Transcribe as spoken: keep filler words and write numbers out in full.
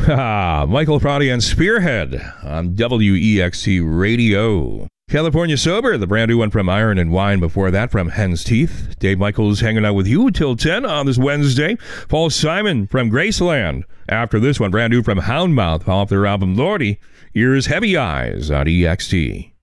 Michael Prodi and Spearhead on W E X T Radio. California Sober, the brand new one from Iron and Wine. Before that, from Hen's Teeth. Dave Michaels hanging out with you till ten on this Wednesday. Paul Simon from Graceland. After this one, brand new from Houndmouth off their album Lordy. Here's Heavy Eyes on E X T.